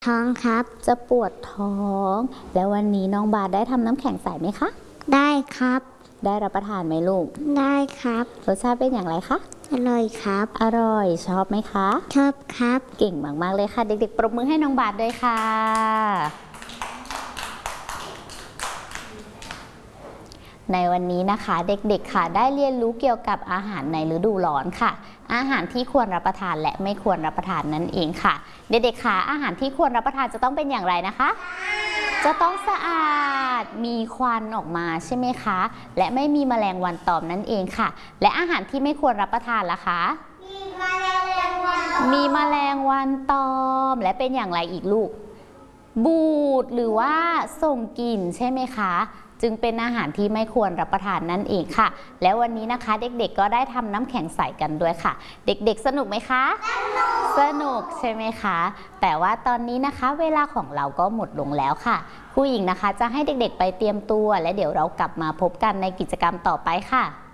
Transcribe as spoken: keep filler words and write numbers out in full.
ท้องครับจะปวดท้อง แล้ววันนี้น้องบาสได้ทำน้ำแข็งใสไหมคะได้ครับได้รับประทานไหมลูกได้ครับรสชาติเป็นอย่างไรคะอร่อยครับอร่อยชอบไหมคะชอบครับเก่งมากๆเลยค่ะเด็กๆปรบมือให้น้องบาสด้วยค่ะในวันนี้นะคะเด็กๆค่ะได้เรียนรู้เกี่ยวกับอาหารในฤดูร้อนค่ะอาหารที่ควรรับประทานและไม่ควรรับประทานนั่นเองค่ะเด็กๆค่ะอาหารที่ควรรับประทานจะต้องเป็นอย่างไรนะคะจะต้องสะอาดมีควันออกมาใช่ไหมคะและไม่มีแมลงวันตอมนั่นเองค่ะและอาหารที่ไม่ควรรับประทานล่ะคะมีแมลงวันตอมและเป็นอย่างไรอีกลูกบูดหรือว่าส่งกลิ่นใช่ไหมคะจึงเป็นอาหารที่ไม่ควรรับประทานนั่นเองค่ะแล้ววันนี้นะคะเด็กๆก็ได้ทำน้ำแข็งใสกันด้วยค่ะเด็กๆสนุกไหมคะสนุกใช่ไหมคะแต่ว่าตอนนี้นะคะเวลาของเราก็หมดลงแล้วค่ะครูหญิงนะคะจะให้เด็กๆไปเตรียมตัวและเดี๋ยวเรากลับมาพบกันในกิจกรรมต่อไปค่ะ